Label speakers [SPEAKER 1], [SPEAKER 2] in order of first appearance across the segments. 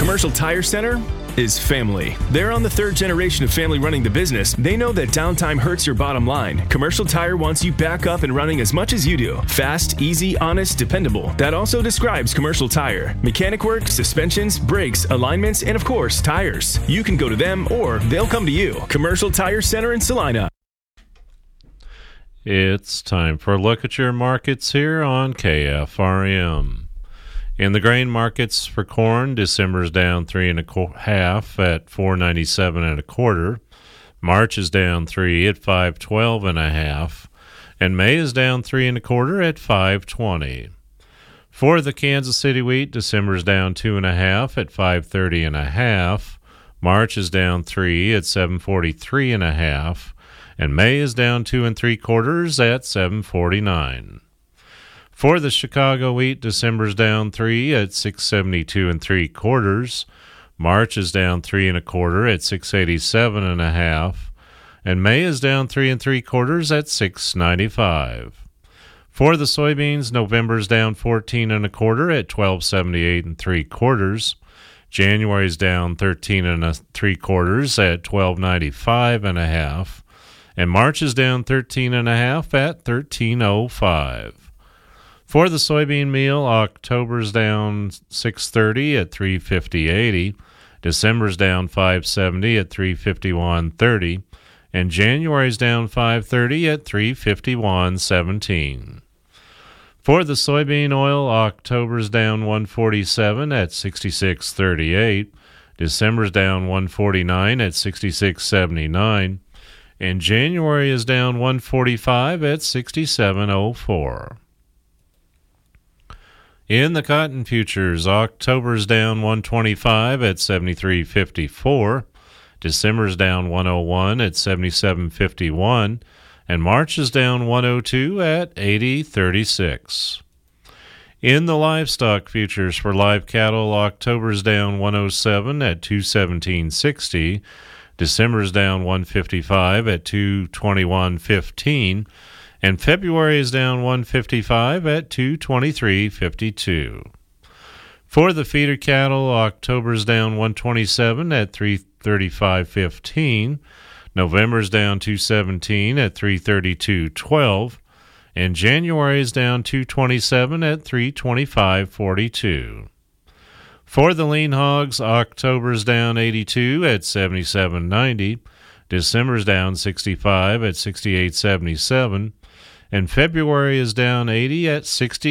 [SPEAKER 1] Commercial Tire Center is family. They're on the third generation of family running the business. They know that downtime hurts your bottom line. Commercial Tire wants you back up and running as much as you do. Fast, easy, honest, dependable. That also describes Commercial Tire. Mechanic work, suspensions, brakes, alignments, and of course, tires. You can go to them or they'll come to you. Commercial Tire Center in Salina.
[SPEAKER 2] It's time for a look at your markets here on KFRM. In the grain markets for corn, December's down 3.5 at $4.97 1/4. March is down 3 at $5.12 1/2, and May is down 3 1/4 at $5.20. For the Kansas City wheat, December's down 2.5 at $5.30 1/2. March is down 3 at $7.43 1/2, and May is down 2 3/4 at $7.49. For the Chicago wheat, December's down 3 at $6.72 3/4. March is down 3 1/4 at $6.87 1/2, and May is down 3 3/4 at $6.95. For the soybeans, November's down 14 1/4 at $12.78 3/4. January's down 13 3/4 at $12.95 1/2, and March is down 13 1/2 at $13.05. For the soybean meal, October's down 6.30 at $3.50.80, December's down 5.70 at $3.51.30, and January's down 5.30 at $3.51.17. For the soybean oil, October's down 1.47 at 66.38, December's down 1.49 at 66.79, and January is down 1.45 at 67.04. In the cotton futures, October's down 125 at 73.54, December's down 101 at 77.51, and March is down 102 at 80.36. In the livestock futures for live cattle, October's down 107 at 217.60, December's down 155 at 221.15, and February is down 155 at 223.52. For the feeder cattle, October's down 127 at 335.15, November's down 217 at 332.12, and January is down 227 at 325.42. For the lean hogs, October's down 82 at 77.90, December's down 65 at 68.77, and February is down 80 at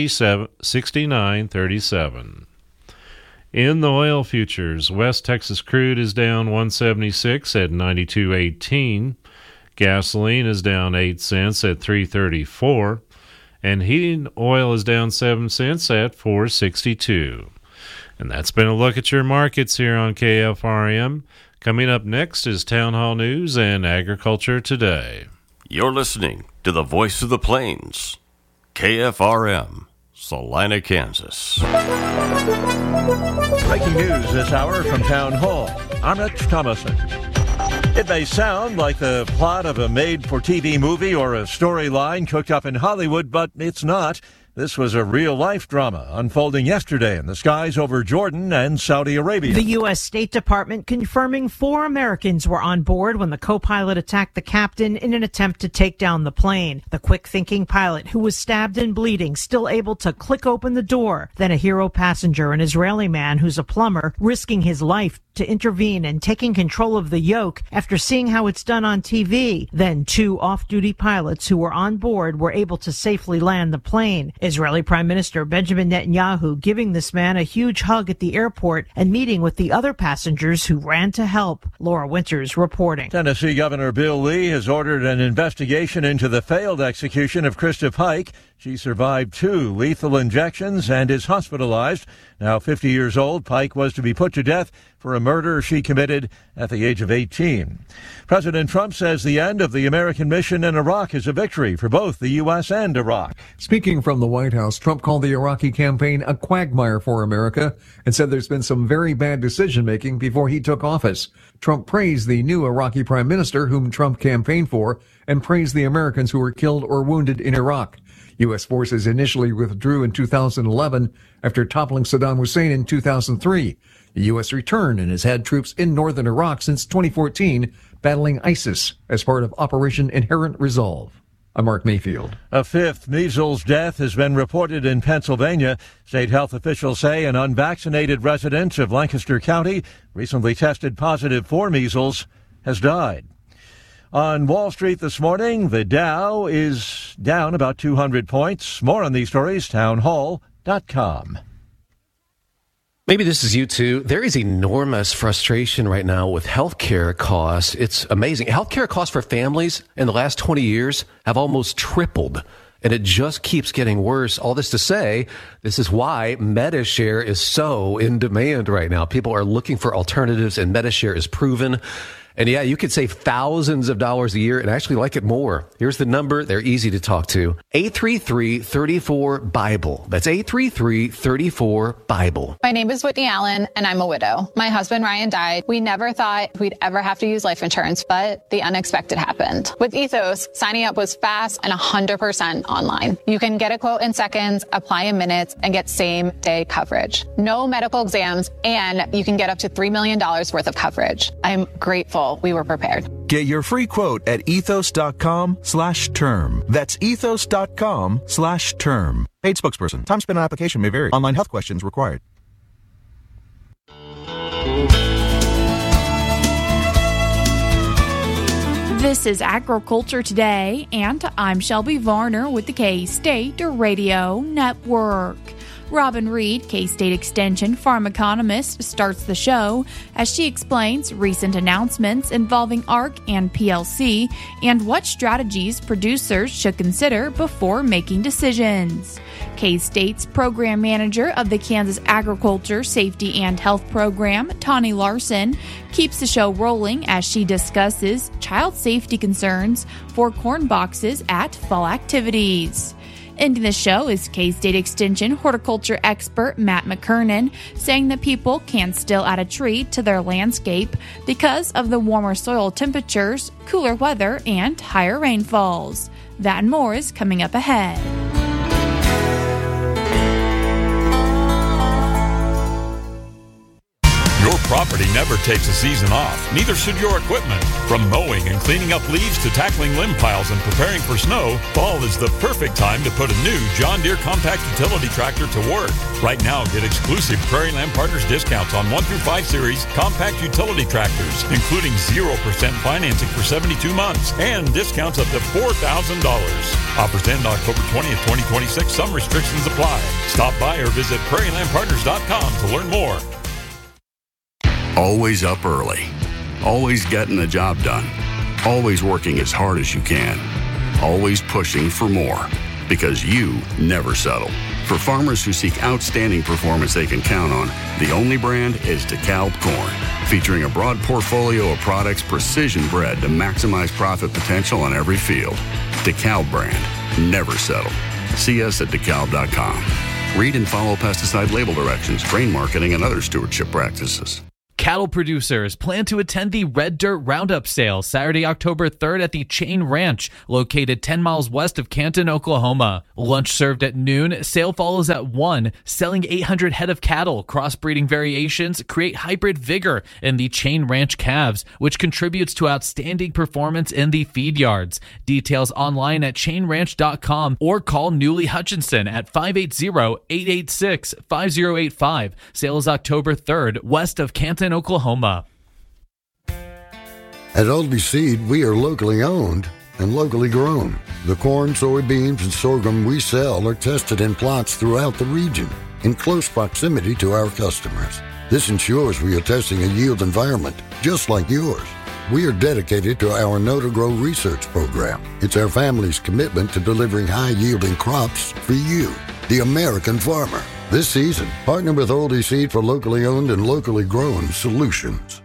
[SPEAKER 2] 69.37. In the oil futures, West Texas crude is down 176 at 92.18, gasoline is down 8 cents at 3.34, and heating oil is down 7 cents at 4.62. And that's been a look at your markets here on KFRM. Coming up next is Town Hall News and Agriculture Today.
[SPEAKER 3] You're listening to the Voice of the Plains, KFRM, Salina, Kansas.
[SPEAKER 4] Breaking news this hour from Town Hall. I'm Rich Thomason. It may sound like the plot of a made-for-TV movie or a storyline cooked up in Hollywood, but it's not. This was a real-life drama unfolding yesterday in the skies over Jordan and Saudi Arabia.
[SPEAKER 5] The U.S. State Department confirming 4 Americans were on board when the co-pilot attacked the captain in an attempt to take down the plane. The quick-thinking pilot, who was stabbed and bleeding, still able to click open the door. Then a hero passenger, an Israeli man who's a plumber, risking his life to intervene and taking control of the yoke after seeing how it's done on TV. Then 2 off-duty pilots who were on board were able to safely land the plane. Israeli Prime Minister Benjamin Netanyahu giving this man a huge hug at the airport and meeting with the other passengers who ran to help. Laura Winters reporting.
[SPEAKER 4] Tennessee Governor Bill Lee has ordered an investigation into the failed execution of Krista Pike. She survived 2 lethal injections and is hospitalized. Now 50 years old, Pike was to be put to death for a murder she committed at the age of 18. President Trump says the end of the American mission in Iraq is a victory for both the U.S. and Iraq.
[SPEAKER 6] Speaking from the White House, Trump called the Iraqi campaign a quagmire for America and said there's been some very bad decision-making before he took office. Trump praised the new Iraqi prime minister, whom Trump campaigned for, and praised the Americans who were killed or wounded in Iraq. U.S. forces initially withdrew in 2011 after toppling Saddam Hussein in 2003. The U.S. returned and has had troops in northern Iraq since 2014, battling ISIS as part of Operation Inherent Resolve. I'm Mark Mayfield.
[SPEAKER 4] A fifth measles death has been reported in Pennsylvania. State health officials say an unvaccinated resident of Lancaster County, recently tested positive for measles, has died. On Wall Street this morning, the Dow is down about 200 points. More on these stories, townhall.com.
[SPEAKER 7] Maybe this is you too. There is enormous frustration right now with healthcare costs. It's amazing. Healthcare costs for families in the last 20 years have almost tripled, and it just keeps getting worse. All this to say, this is why Medi-Share is so in demand right now. People are looking for alternatives, and Medi-Share is proven. And yeah, you could save thousands of dollars a year and actually like it more. Here's the number. They're easy to talk to. 833-34-BIBLE. That's 833-34-BIBLE.
[SPEAKER 8] My name is Whitney Allen, and I'm a widow. My husband, Ryan, died. We never thought we'd ever have to use life insurance, but the unexpected happened. With Ethos, signing up was fast and 100% online. You can get a quote in seconds, apply in minutes, and get same-day coverage. No medical exams, and you can get up to $3 million worth of coverage. I'm grateful we were prepared.
[SPEAKER 9] Get your free quote at ethos.com/term. That's ethos.com/term. Paid spokesperson. Time spent on application may vary. Online health questions required.
[SPEAKER 10] This is Agriculture Today, and I'm Shelby Varner with the K-State Radio Network. Robin Reed, K-State Extension farm economist, starts the show as she explains recent announcements involving ARC and PLC and what strategies producers should consider before making decisions. K-State's program manager of the Kansas Agriculture Safety and Health Program, Tawny Larson, keeps the show rolling as she discusses child safety concerns for corn boxes at fall activities. Ending the show is K-State Extension horticulture expert Matt McKernan saying that people can still add a tree to their landscape because of the warmer soil temperatures, cooler weather, and higher rainfalls. That and more is coming up ahead.
[SPEAKER 11] Your property never takes a season off. Neither should your equipment. From mowing and cleaning up leaves to tackling limb piles and preparing for snow, fall is the perfect time to put a new John Deere compact utility tractor to work. Right now, get exclusive Prairie Land Partners discounts on 1 through 5 series compact utility tractors, including 0% financing for 72 months and discounts up to $4,000. Offers end October 20th, 2026. Some restrictions apply. Stop by or visit prairielandpartners.com to learn more.
[SPEAKER 12] Always up early. Always getting the job done. Always working as hard as you can. Always pushing for more. Because you never settle. For farmers who seek outstanding performance they can count on, the only brand is DeKalb Corn. Featuring a broad portfolio of products precision bred to maximize profit potential on every field. DeKalb brand. Never settle. See us at DeKalb.com. Read and follow pesticide label directions, grain marketing, and other stewardship practices.
[SPEAKER 13] Cattle producers plan to attend the Red Dirt Roundup sale Saturday, October 3rd at the Chain Ranch, located 10 miles west of Canton, Oklahoma. Lunch served at noon. Sale follows at 1. Selling 800 head of cattle. Crossbreeding variations create hybrid vigor in the Chain Ranch calves, which contributes to outstanding performance in the feed yards. Details online at chainranch.com or call Newly Hutchinson at 580-886-5085. Sale is October 3rd, west of Canton, Oklahoma.
[SPEAKER 14] At Aldi Seed, we are locally owned and locally grown. The corn, soybeans, and sorghum we sell are tested in plots throughout the region in close proximity to our customers. This ensures we are testing a yield environment just like yours. We are dedicated to our Know to Grow research program. It's our family's commitment to delivering high-yielding crops for you, the American farmer. This season, partner with Aldi Seed for locally owned and locally grown solutions.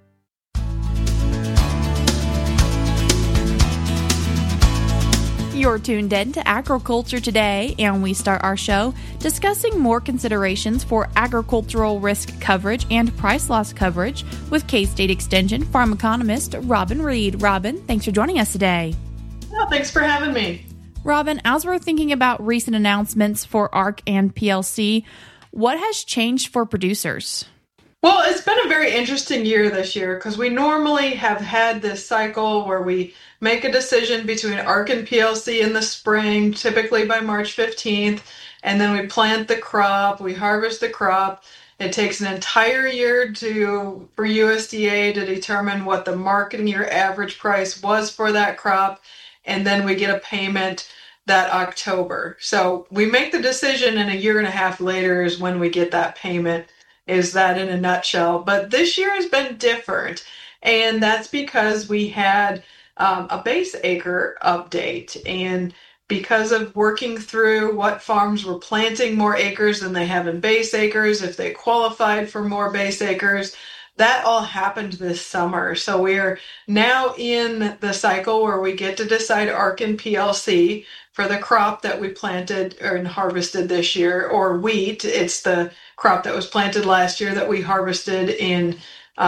[SPEAKER 10] You're tuned in to Agriculture Today, and we start our show discussing more considerations for agricultural risk coverage and price loss coverage with K-State Extension farm economist Robin Reed. Robin, thanks for joining us today.
[SPEAKER 15] Oh, thanks for having me.
[SPEAKER 10] Robin, as we're thinking about recent announcements for ARC and PLC, what has changed for producers?
[SPEAKER 15] Well, it's been a very interesting year this year because we normally have had this cycle where we make a decision between ARC and PLC in the spring, typically by March 15th, and then we plant the crop, we harvest the crop. It takes an entire year for USDA to determine what the marketing year average price was for that crop, and then we get a payment that October. So we make the decision, and a year and a half later is when we get that payment. Is that in a nutshell? But this year has been different, and that's because we had a base acre update, and because of working through what farms were planting more acres than they have in base acres, if they qualified for more base acres, that all happened this summer. So we're now in the cycle where we get to decide ARC and PLC for the crop that we planted and harvested this year, or wheat. It's the crop that was planted last year that we harvested in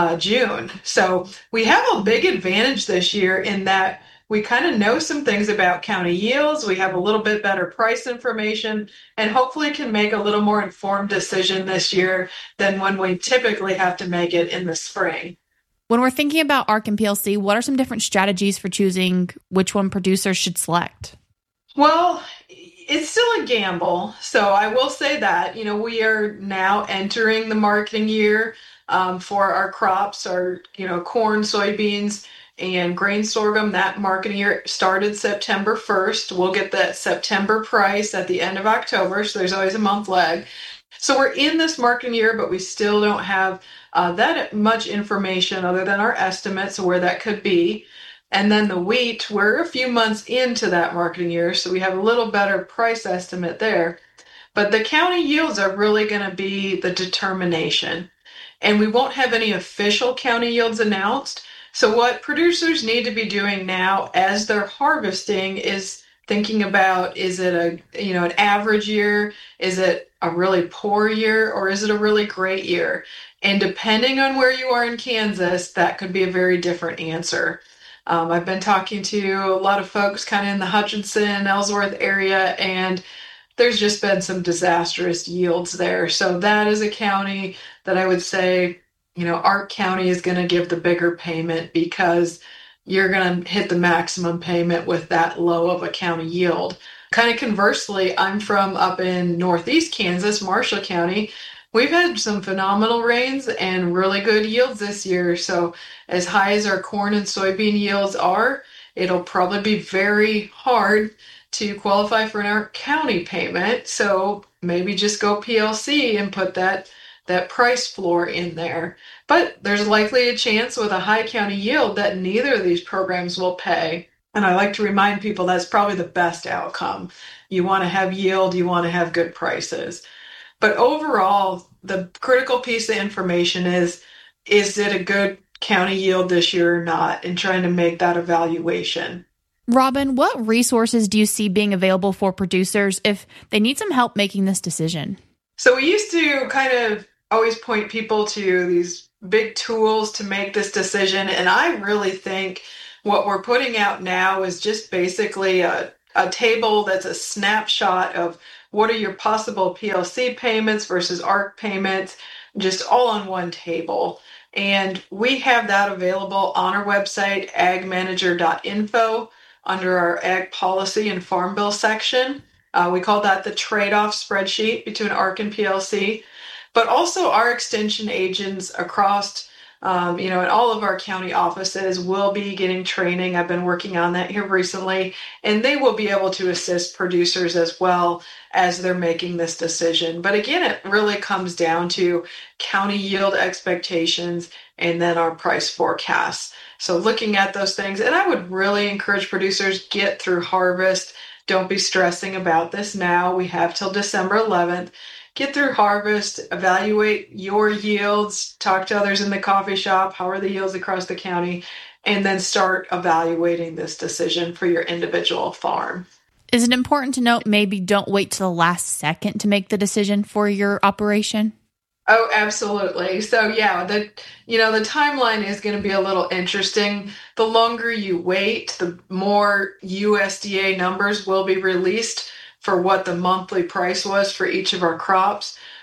[SPEAKER 15] June. So we have a big advantage this year in that we kind of know some things about county yields. We have a little bit better price information and hopefully can make a little more informed decision this year than when we typically have to make it in the spring.
[SPEAKER 10] When we're thinking about ARC and PLC, what are some different strategies for choosing which one producers should select?
[SPEAKER 15] Well, it's still a gamble. So I will say that, we are now entering the marketing year for our crops, our, corn, soybeans, and grain sorghum. That marketing year started September 1st. We'll get that September price at the end of October. So there's always a month lag. So we're in this marketing year, but we still don't have that much information other than our estimates of where that could be. And then the wheat, we're a few months into that marketing year, so we have a little better price estimate there. But the county yields are really going to be the determination. And we won't have any official county yields announced. So what producers need to be doing now as they're harvesting is thinking about, is it an average year? Is it a really poor year? Or is it a really great year? And depending on where you are in Kansas, that could be a very different answer. I've been talking to a lot of folks kind of in the Hutchinson, Ellsworth area, and there's just been some disastrous yields there. So that is a county that I would say, ARC County is going to give the bigger payment because you're going to hit the maximum payment with that low of a county yield. Kind of conversely, I'm from up in northeast Kansas, Marshall County. We've had some phenomenal rains and really good yields this year. So as high as our corn and soybean yields are, it'll probably be very hard to qualify for an ARC County payment. So maybe just go PLC and put that price floor in there. But there's likely a chance with a high county yield that neither of these programs will pay. And I like to remind people that's probably the best outcome. You want to have yield, you want to have good prices. But overall, the critical piece of information is it a good county yield this year or not, and trying to make that evaluation.
[SPEAKER 10] Robin, what resources do you see being available for producers if they need some help making this decision?
[SPEAKER 15] So we used to kind of always point people to these big tools to make this decision, and I really think what we're putting out now is just basically a table that's a snapshot of what are your possible PLC payments versus ARC payments, just all on one table. And we have that available on our website, agmanager.info, under our Ag Policy and Farm Bill section. We call that the trade-off spreadsheet between ARC and PLC. But also our extension agents across in all of our county offices will be getting training. I've been working on that here recently, and they will be able to assist producers as well as they're making this decision. But again, it really comes down to county yield expectations and then our price forecasts. So looking at those things, and I would really encourage producers, get through harvest. Don't be stressing about this now. We have till December 11th. Get through harvest, evaluate your yields, talk to others in the coffee shop, how are the yields across the county, and then start evaluating this decision for your individual farm.
[SPEAKER 10] Is it important to note maybe don't wait till the last second to make the decision for your operation?
[SPEAKER 15] Oh, absolutely. So yeah, the timeline is going to be a little interesting. The longer you wait, the more USDA numbers will be released for what the monthly price was for each of our crops.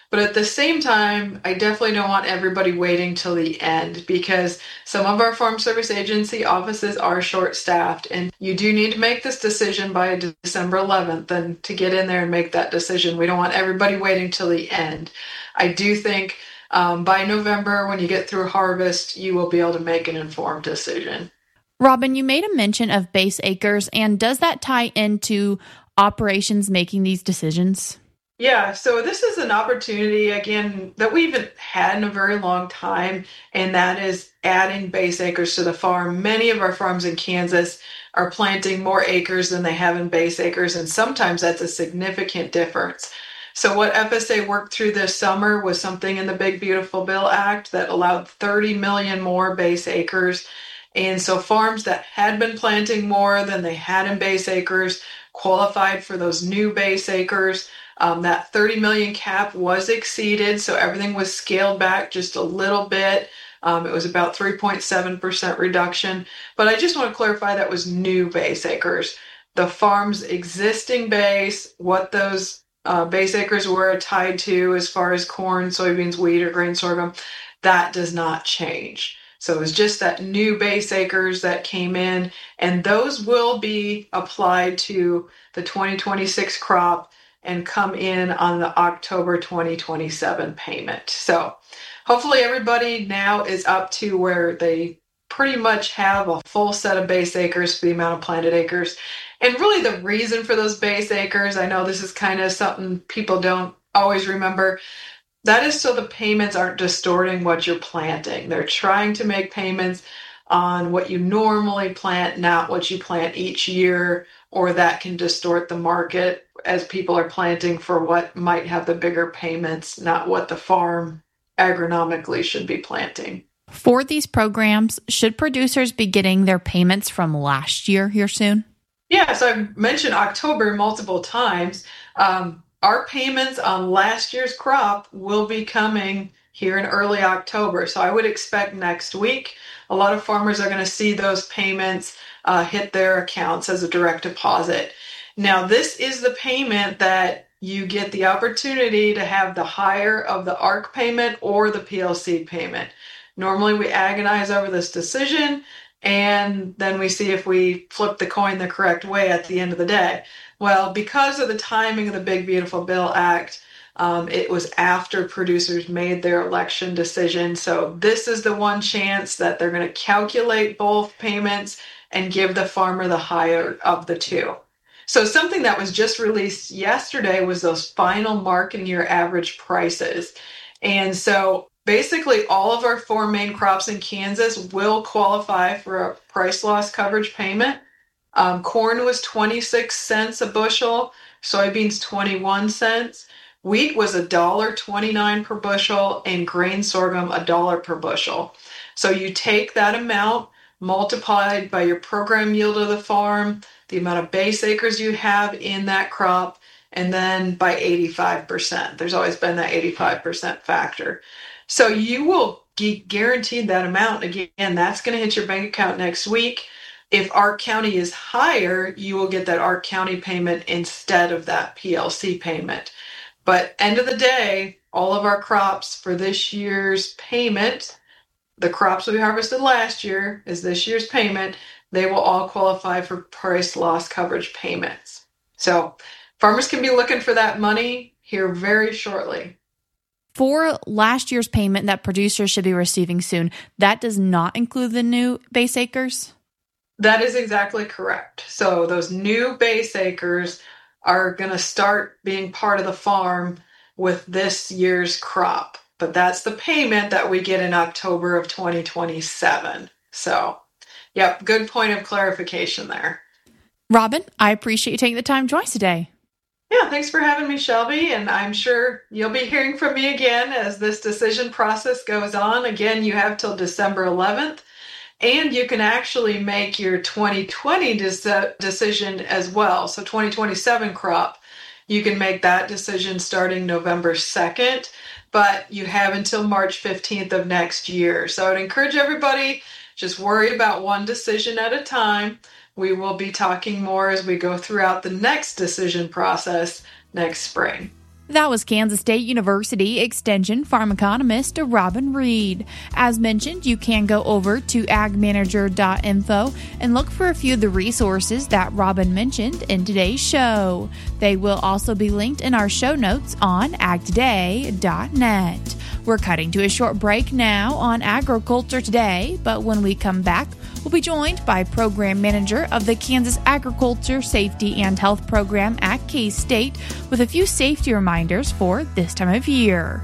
[SPEAKER 15] But at the same time, I definitely don't want everybody waiting till the end, because some of our Farm Service Agency offices are short-staffed, and you do need to make this decision by December 11th and to get in there and make that decision. We don't want everybody waiting till the end. I do think by November, when you get through harvest, you will be able to make an informed decision.
[SPEAKER 10] Robin, you made a mention of base acres, and does that tie into operations making these decisions?
[SPEAKER 15] Yeah, so this is an opportunity, again, that we haven't had in a very long time, and that is adding base acres to the farm. Many of our farms in Kansas are planting more acres than they have in base acres, and sometimes that's a significant difference. So what FSA worked through this summer was something in the Big Beautiful Bill Act that allowed 30 million more base acres. And so farms that had been planting more than they had in base acres qualified for those new base acres. That 30 million cap was exceeded, so everything was scaled back just a little bit. It was about 3.7% reduction. But I just want to clarify that was new base acres. The farm's existing base, what those base acres were tied to as far as corn, soybeans, wheat, or grain sorghum, that does not change. So it was just that new base acres that came in, and those will be applied to the 2026 crop and come in on the October 2027 payment. So hopefully everybody now is up to where they pretty much have a full set of base acres for the amount of planted acres. And really the reason for those base acres, I know this is kind of something people don't always remember, that is so the payments aren't distorting what you're planting. They're trying to make payments on what you normally plant, not what you plant each year, or that can distort the market as people are planting for what might have the bigger payments, not what the farm agronomically should be planting.
[SPEAKER 10] For these programs, should producers be getting their payments from last year here soon?
[SPEAKER 15] Yeah, so I've mentioned October multiple times. Our payments on last year's crop will be coming here in early October. So I would expect next week, a lot of farmers are going to see those payments hit their accounts as a direct deposit. Now, this is the payment that you get the opportunity to have the higher of the ARC payment or the PLC payment. Normally, we agonize over this decision, and then we see if we flip the coin the correct way at the end of the day. Well, because of the timing of the Big Beautiful Bill Act, it was after producers made their election decision. So this is the one chance that they're going to calculate both payments and give the farmer the higher of the two. So something that was just released yesterday was those final marketing year average prices. And so basically all of our 4 main crops in Kansas will qualify for a price loss coverage payment. Corn was 26 cents a bushel, soybeans 21 cents. Wheat was $1.29 per bushel, and grain sorghum $1 per bushel. So you take that amount multiplied by your program yield of the farm, the amount of base acres you have in that crop, and then by 85%. There's always been that 85% factor. So you will guaranteed that amount. Again, that's going to hit your bank account next week. If ARC County is higher, you will get that ARC County payment instead of that PLC payment. But end of the day, all of our crops for this year's payment, the crops we harvested last year is this year's payment, they will all qualify for price loss coverage payments. So farmers can be looking for that money here very shortly.
[SPEAKER 10] For last year's payment that producers should be receiving soon, that does not include the new base acres?
[SPEAKER 15] That is exactly correct. So those new base acres are going to start being part of the farm with this year's crop. But that's the payment that we get in October of 2027. So, yep, good point of clarification there.
[SPEAKER 10] Robin, I appreciate you taking the time to join us today.
[SPEAKER 15] Yeah, thanks for having me, Shelby. And I'm sure you'll be hearing from me again as this decision process goes on. Again, you have till December 11th. And you can actually make your 2020 decision as well. So 2027 crop, you can make that decision starting November 2nd, but you have until March 15th of next year. So I'd encourage everybody, just worry about one decision at a time. We will be talking more as we go throughout the next decision process next spring.
[SPEAKER 10] That was Kansas State University Extension pharmaconomist Robin Reed. As mentioned, you can go over to agmanager.info and look for a few of the resources that Robin mentioned in today's show. They will also be linked in our show notes on agtoday.net. We're cutting to a short break now on Agriculture Today, but when we come back, we'll be joined by Program Manager of the Kansas Agriculture Safety and Health Program at K-State with a few safety reminders for this time of year.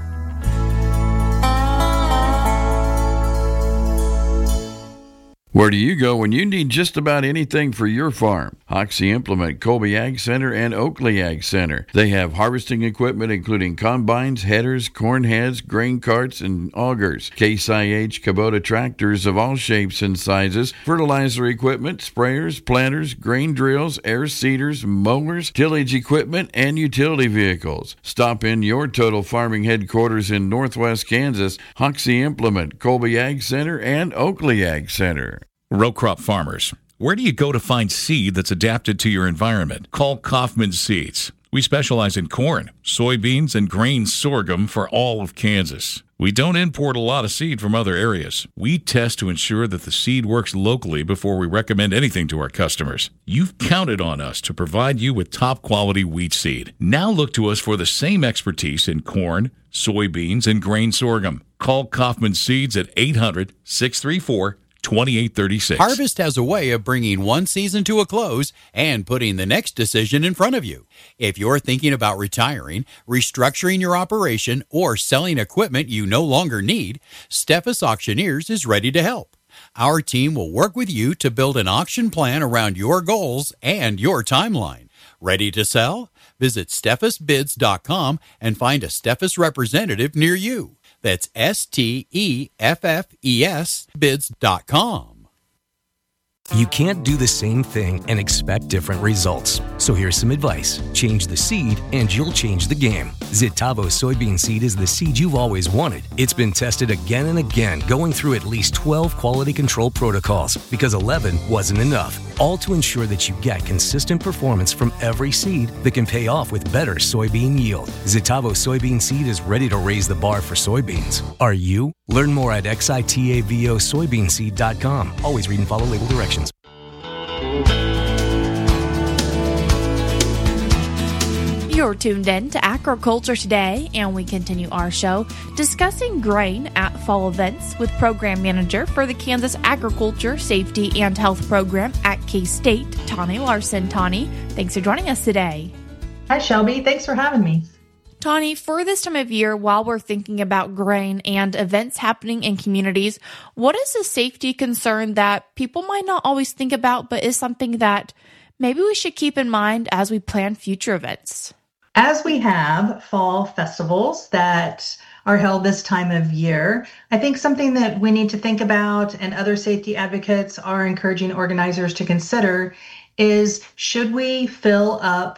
[SPEAKER 16] Where do you go when you need just about anything for your farm? Hoxie Implement, Colby Ag Center, and Oakley Ag Center. They have harvesting equipment including combines, headers, corn heads, grain carts, and augers. Case IH Kubota tractors of all shapes and sizes, fertilizer equipment, sprayers, planters, grain drills, air seeders, mowers, tillage equipment, and utility vehicles. Stop in your Total Farming headquarters in Northwest Kansas, Hoxie Implement, Colby Ag Center, and Oakley Ag Center.
[SPEAKER 17] Row crop farmers, where do you go to find seed that's adapted to your environment? Call Kaufman Seeds. We specialize in corn, soybeans, and grain sorghum for all of Kansas. We don't import a lot of seed from other areas. We test to ensure that the seed works locally before we recommend anything to our customers. You've counted on us to provide you with top-quality wheat seed. Now look to us for the same expertise in corn, soybeans, and grain sorghum. Call Kaufman Seeds at 800-634-2836.
[SPEAKER 18] Harvest has a way of bringing one season to a close and putting the next decision in front of you. If you're thinking about retiring, restructuring your operation, or selling equipment you no longer need, Steffes Auctioneers is ready to help. Our team will work with you to build an auction plan around your goals and your timeline. Ready to sell? Visit SteffesBids.com and find a Steffes representative near you. That's STEFFES bids.com.
[SPEAKER 19] You can't do the same thing and expect different results. So here's some advice. Change the seed and you'll change the game. Zitavo soybean seed is the seed you've always wanted. It's been tested again and again, going through at least 12 quality control protocols because 11 wasn't enough. All to ensure that you get consistent performance from every seed that can pay off with better soybean yield. Zitavo soybean seed is ready to raise the bar for soybeans. Are you? Learn more at xitavosoybeanseed.com. Always read and follow label directions.
[SPEAKER 10] You're tuned in to Agriculture Today, and we continue our show discussing grain at fall events with Program Manager for the Kansas Agriculture Safety and Health Program at K-State, Tawny Larson. Tawny, thanks for joining us today.
[SPEAKER 20] Hi, Shelby. Thanks for having me.
[SPEAKER 10] Tawny, for this time of year, while we're thinking about grain and events happening in communities, what is a safety concern that people might not always think about, but is something that maybe we should keep in mind as we plan future events?
[SPEAKER 20] As we have fall festivals that are held this time of year, I think something that we need to think about and other safety advocates are encouraging organizers to consider is, should we fill up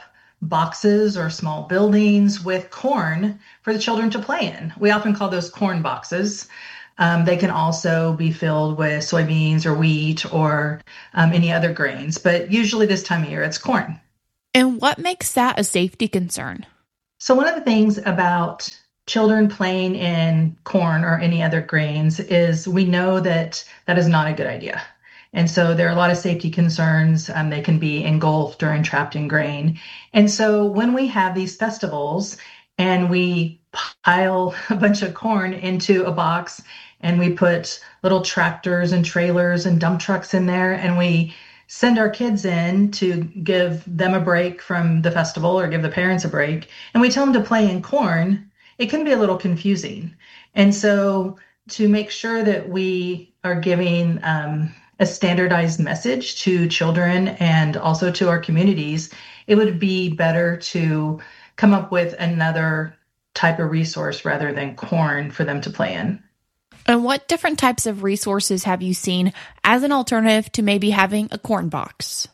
[SPEAKER 20] boxes or small buildings with corn for the children to play in? We often call those corn boxes. They can also be filled with soybeans or wheat or any other grains, but usually this time of year it's corn.
[SPEAKER 10] And what makes that a safety concern?
[SPEAKER 20] So one of the things about children playing in corn or any other grains is we know that that is not a good idea. And so there are a lot of safety concerns. They can be engulfed or entrapped in grain. And so when we have these festivals and we pile a bunch of corn into a box and we put little tractors and trailers and dump trucks in there and we send our kids in to give them a break from the festival or give the parents a break, and we tell them to play in corn, it can be a little confusing. And so to make sure that we are giving a standardized message to children and also to our communities, it would be better to come up with another type of resource rather than corn for them to play in.
[SPEAKER 10] And what different types of resources have you seen as an alternative to maybe having a corn box?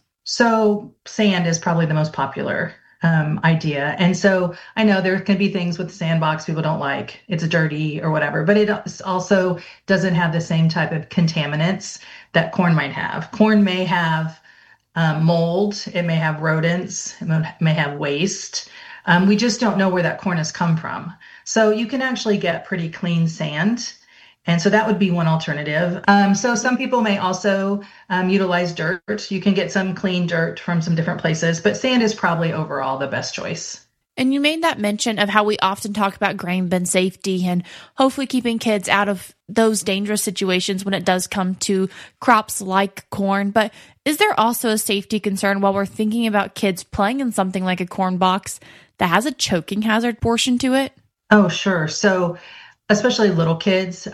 [SPEAKER 20] So sand is probably the most popular idea. And so I know there can be things with the sandbox people don't like. It's dirty or whatever, but it also doesn't have the same type of contaminants that corn might have. Corn may have mold. It may have rodents. It may have waste. We just don't know where that corn has come from. So you can actually get pretty clean sand. And so that would be one alternative. So some people may also utilize dirt. You can get some clean dirt from some different places, but sand is probably overall the best choice.
[SPEAKER 10] And you made that mention of how we often talk about grain bin safety and hopefully keeping kids out of those dangerous situations when it does come to crops like corn. But is there also a safety concern while we're thinking about kids playing in something like a corn box that has a choking hazard portion to it?
[SPEAKER 20] Oh, sure. So especially little kids,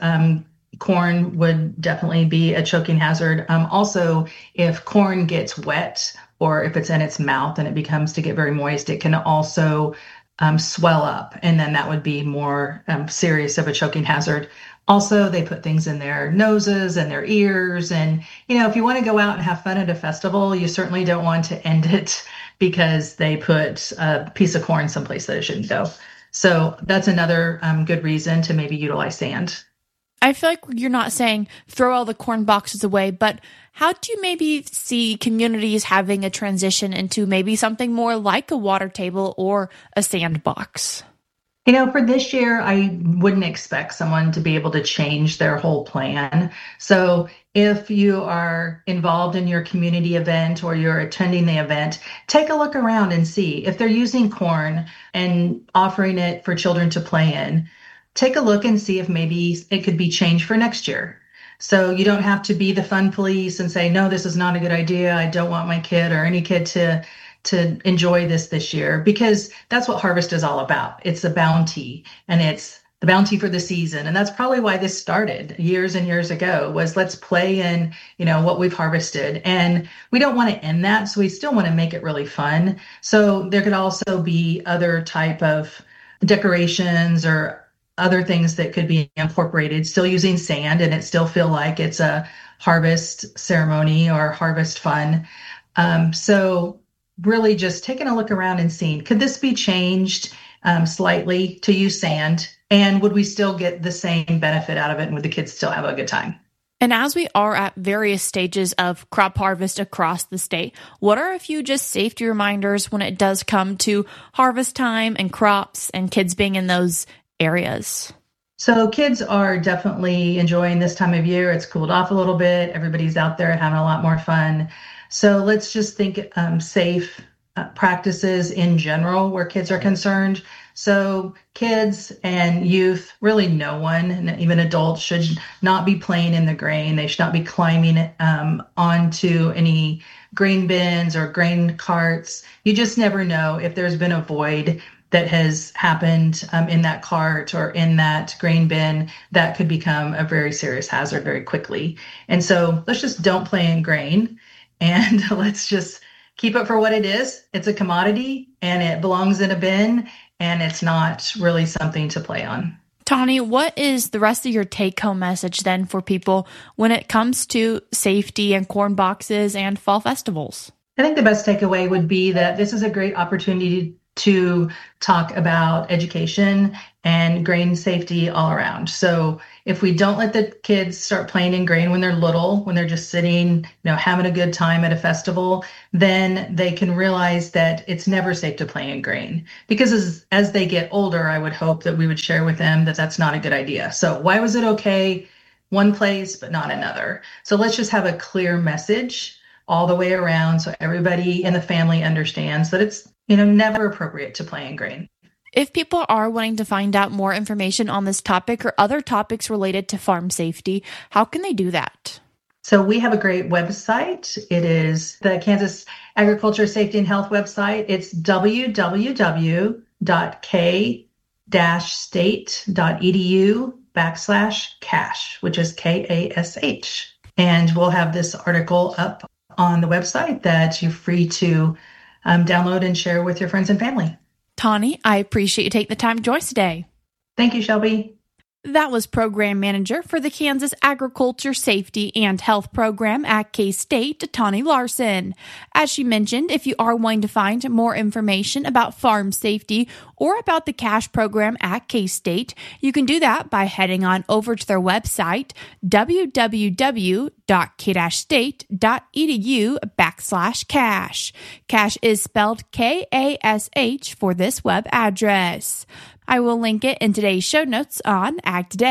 [SPEAKER 20] corn would definitely be a choking hazard. Also, if corn gets wet or if it's in its mouth and it becomes to get very moist, it can also swell up. And then that would be more serious of a choking hazard. Also, they put things in their noses and their ears. And, if you want to go out and have fun at a festival, you certainly don't want to end it because they put a piece of corn someplace that it shouldn't go. So that's another good reason to maybe utilize sand.
[SPEAKER 10] I feel like you're not saying throw all the corn boxes away, but how do you maybe see communities having a transition into maybe something more like a water table or a sandbox?
[SPEAKER 20] For this year, I wouldn't expect someone to be able to change their whole plan. So if you are involved in your community event or you're attending the event, take a look around and see if they're using corn and offering it for children to play in. Take a look and see if maybe it could be changed for next year. So you don't have to be the fun police and say, no, this is not a good idea. I don't want my kid or any kid to enjoy this year, because that's what harvest is all about. It's a bounty, and it's the bounty for the season. And that's probably why this started years and years ago, was let's play in, what we've harvested. And we don't want to end that. So we still want to make it really fun. So there could also be other type of decorations or other things that could be incorporated, still using sand, and it still feel like it's a harvest ceremony or harvest fun. So really just taking a look around and seeing, could this be changed slightly to use sand? And would we still get the same benefit out of it? And would the kids still have a good time?
[SPEAKER 10] And as we are at various stages of crop harvest across the state, what are a few just safety reminders when it does come to harvest time and crops and kids being in those areas?
[SPEAKER 20] So kids are definitely enjoying this time of year. It's cooled off a little bit. Everybody's out there having a lot more fun. So let's just think safe practices in general where kids are concerned. So kids and youth, really no one, and even adults, should not be playing in the grain. They should not be climbing onto any grain bins or grain carts. You just never know if there's been a void that has happened in that cart or in that grain bin that could become a very serious hazard very quickly. And so let's just don't play in grain, and let's just keep it for what it is. It's a commodity and it belongs in a bin, and it's not really something to play on.
[SPEAKER 10] Tawny, what is the rest of your take-home message then for people when it comes to safety and corn boxes and fall festivals?
[SPEAKER 20] I think the best takeaway would be that this is a great opportunity to talk about education and grain safety all around. So if we don't let the kids start playing in grain when they're little, when they're just sitting, having a good time at a festival, then they can realize that it's never safe to play in grain. Because as they get older, I would hope that we would share with them that that's not a good idea. So why was it okay one place but not another? So let's just have a clear message all the way around so everybody in the family understands that it's never appropriate to play in grain.
[SPEAKER 10] If people are wanting to find out more information on this topic or other topics related to farm safety, how can they do that?
[SPEAKER 20] So we have a great website. It is the Kansas Agriculture Safety and Health website. It's www.k-state.edu/cash, which is KASH. And we'll have this article up on the website that you're free to download and share with your friends and family.
[SPEAKER 10] Tawny, I appreciate you taking the time to join us today.
[SPEAKER 20] Thank you, Shelby.
[SPEAKER 10] That was Program Manager for the Kansas Agriculture Safety and Health Program at K-State, Tawny Larson. As she mentioned, if you are wanting to find more information about farm safety or about the CASH program at K-State, you can do that by heading on over to their website, www.k-state.edu/CASH. CASH is spelled K-A-S-H for this web address. I will link it in today's show notes on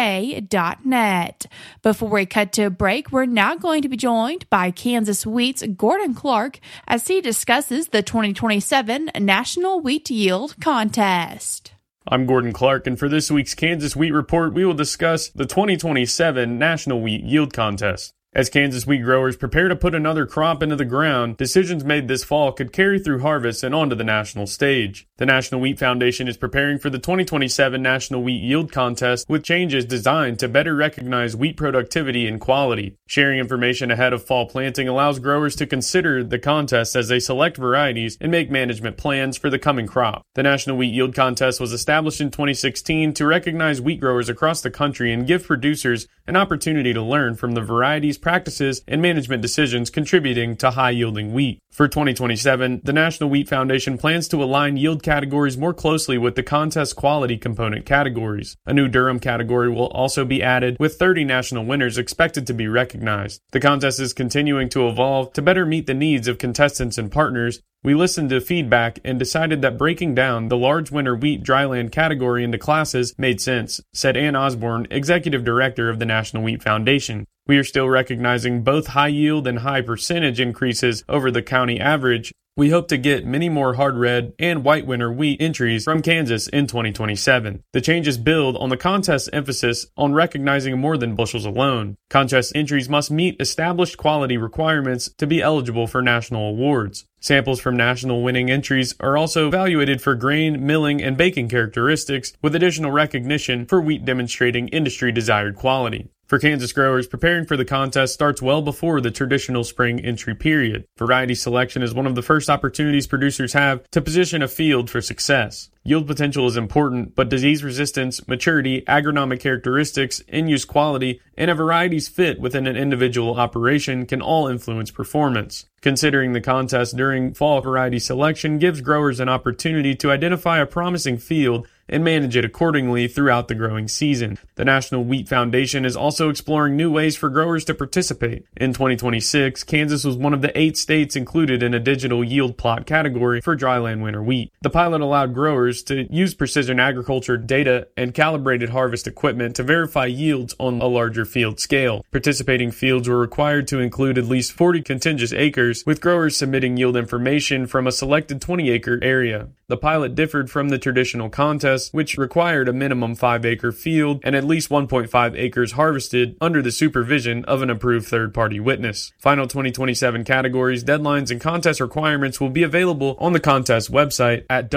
[SPEAKER 10] agtoday.net. Before we cut to a break, we're now going to be joined by Kansas Wheat's Gordon Clark as he discusses the 2027 National Wheat Yield Contest.
[SPEAKER 21] I'm Gordon Clark, and for this week's Kansas Wheat Report, we will discuss the 2027 National Wheat Yield Contest. As Kansas wheat growers prepare to put another crop into the ground, decisions made this fall could carry through harvest and onto the national stage. The National Wheat Foundation is preparing for the 2027 National Wheat Yield Contest with changes designed to better recognize wheat productivity and quality. Sharing information ahead of fall planting allows growers to consider the contest as they select varieties and make management plans for the coming crop. The National Wheat Yield Contest was established in 2016 to recognize wheat growers across the country and give producers an opportunity to learn from the varieties, practices, and management decisions contributing to high-yielding wheat. For 2027, the National Wheat Foundation plans to align yield categories more closely with the contest quality component categories. A new Durham category will also be added, with 30 national winners expected to be recognized. The contest is continuing to evolve to better meet the needs of contestants and partners. We listened to feedback and decided that breaking down the large winter wheat dryland category into classes made sense, said Ann Osborne, Executive Director of the National Wheat Foundation. We are still recognizing both high yield and high percentage increases over the county average. We hope to get many more hard red and white winter wheat entries from Kansas in 2027. The changes build on the contest's emphasis on recognizing more than bushels alone. Contest entries must meet established quality requirements to be eligible for national awards. Samples from national winning entries are also evaluated for grain, milling, and baking characteristics, with additional recognition for wheat demonstrating industry-desired quality. For Kansas growers, preparing for the contest starts well before the traditional spring entry period. Variety selection is one of the first opportunities producers have to position a field for success. Yield potential is important, but disease resistance, maturity, agronomic characteristics, in-use quality, and a variety's fit within an individual operation can all influence performance. Considering the contest during fall variety selection gives growers an opportunity to identify a promising field and manage it accordingly throughout the growing season. The National Wheat Foundation is also exploring new ways for growers to participate. In 2026, Kansas was one of the 8 states included in a digital yield plot category for dryland winter wheat. The pilot allowed growers to use precision agriculture data and calibrated harvest equipment to verify yields on a larger field scale. Participating fields were required to include at least 40 contiguous acres, with growers submitting yield information from a selected 20-acre area. The pilot differed from the traditional contest, which required a minimum 5-acre field and at least 1.5 acres harvested under the supervision of an approved third-party witness. Final 2027 categories, deadlines, and contest requirements will be available on the contest website at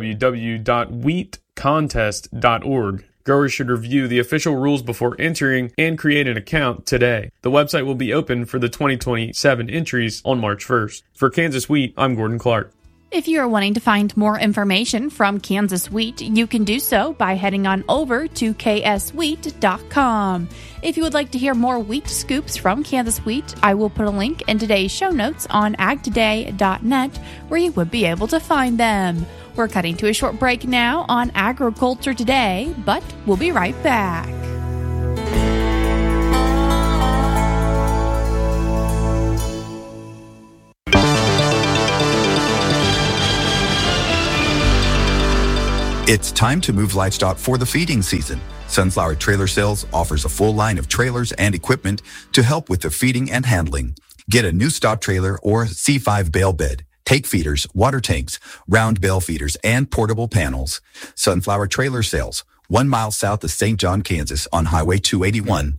[SPEAKER 21] www.wheatcontest.org. Growers should review the official rules before entering and create an account today. The website will be open for the 2027 entries on March 1st. For Kansas Wheat, I'm Gordon Clark.
[SPEAKER 10] If you are wanting to find more information from Kansas Wheat, you can do so by heading on over to kswheat.com. If you would like to hear more wheat scoops from Kansas Wheat, I will put a link in today's show notes on agtoday.net where you would be able to find them. We're cutting to a short break now on Agriculture Today, but we'll be right back.
[SPEAKER 22] It's time to move livestock for the feeding season. Sunflower Trailer Sales offers a full line of trailers and equipment to help with the feeding and handling. Get a new stock trailer or C5 bale bed, take feeders, water tanks, round bale feeders, and portable panels. Sunflower Trailer Sales, 1 mile south of St. John, Kansas on Highway 281.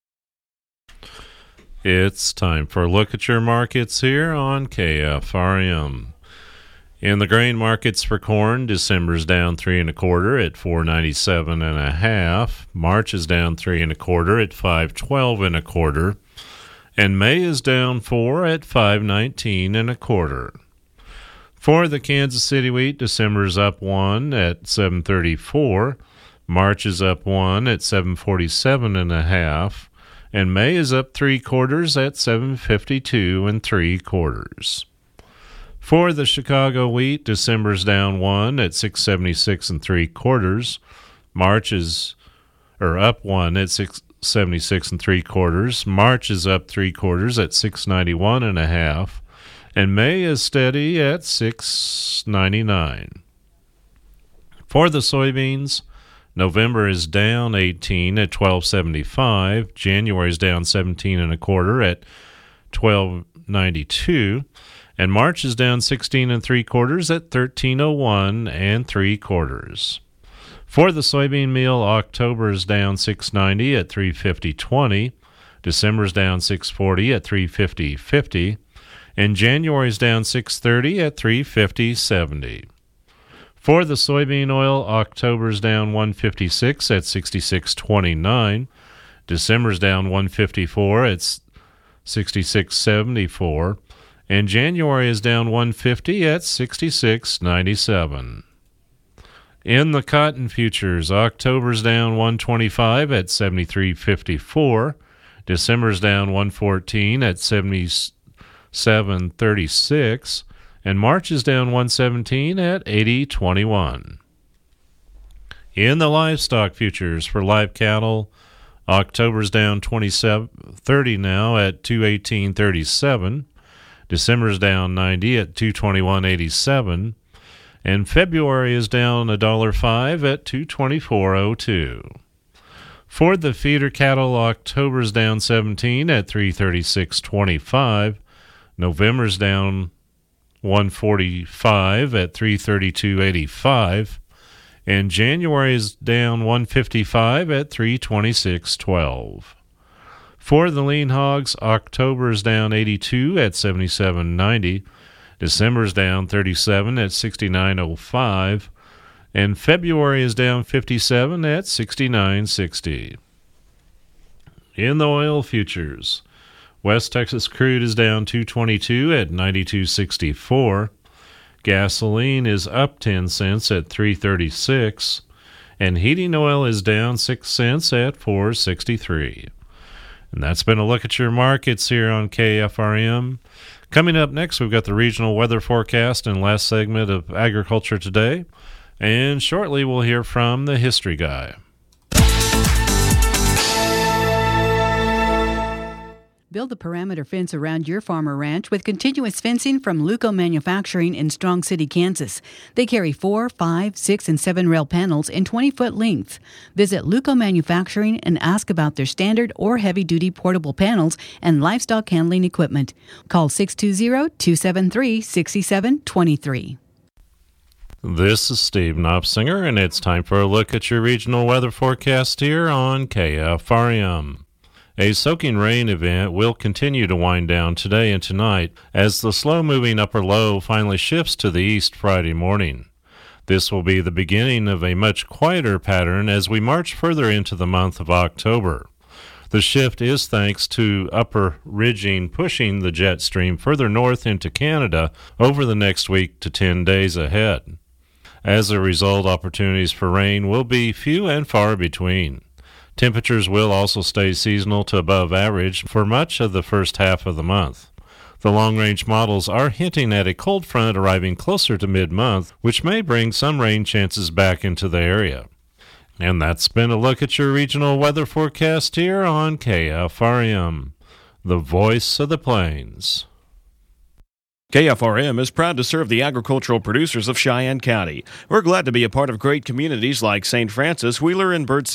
[SPEAKER 2] It's time for a look at your markets here on KFRM. In the grain markets for corn, December's down 3 1/4 at $4.97 1/2. March is down 3 1/4 at $5.12 1/4, and May is down 4 at $5.19 1/4. For the Kansas City wheat, December's up 1 at $7.34. March is up 1 at 747.5, and May is up 3/4 at 752 3/4. For the Chicago wheat, December's down 1 at 676 3/4. March is up 1 at 676 3/4. March is up 3/4 at 691.5, and May is steady at 699. For the soybeans, November is down 18 at 1275. January is down 17 1/4 at 1292. And March is down 16 3/4 at 1301 3/4. For the soybean meal, October is down 690 at 350.20. December is down 640 at 350.50. And January is down 630 at 350.70. For the soybean oil, October is down 156 at 66.29. December is down 154 at 66.74. And January is down 150 at 66.97. In the cotton futures, October's down 125 at 73.54. December's down 114 at 77.36. And March is down 117 at 80.21. In the livestock futures for live cattle, October's down 30 now at 218.37. December's down 90 at 221.87. And February is down $1.05 at 224.02. For the feeder cattle, October's down 17 at 336.25. November's down 145 at 332.85. And January is down 155 at 326.12. For the lean hogs, October is down 82 at 77.90. December is down 37 at 69.05. And February is down 57 at 69.60. In the oil futures, West Texas crude is down 222 at 92.64. Gasoline is up 10 cents at 3.36. And heating oil is down 6 cents at 4.63. And that's been a look at your markets here on KFRM. Coming up next, we've got the regional weather forecast and last segment of Agriculture Today. And shortly, we'll hear from the History Guy.
[SPEAKER 1] Build a perimeter fence around your farm or ranch with continuous fencing from Luco Manufacturing in Strong City, Kansas. They carry 4, 5, 6, and 7 rail panels in 20-foot length. Visit Luco Manufacturing and ask about their standard or heavy-duty portable panels and livestock handling equipment. Call 620-273-6723.
[SPEAKER 2] This is Steve Knopsinger, and it's time for a look at your regional weather forecast here on KFRM. A soaking rain event will continue to wind down today and tonight as the slow-moving upper low finally shifts to the east Friday morning. This will be the beginning of a much quieter pattern as we march further into the month of October. The shift is thanks to upper ridging pushing the jet stream further north into Canada over the next week to 10 days ahead. As a result, opportunities for rain will be few and far between. Temperatures will also stay seasonal to above average for much of the first half of the month. The long-range models are hinting at a cold front arriving closer to mid-month, which may bring some rain chances back into the area. And that's been a look at your regional weather forecast here on KFRM, the voice of the plains.
[SPEAKER 3] KFRM is proud to serve the agricultural producers of Cheyenne County. We're glad to be a part of great communities like St. Francis, Wheeler, and Bird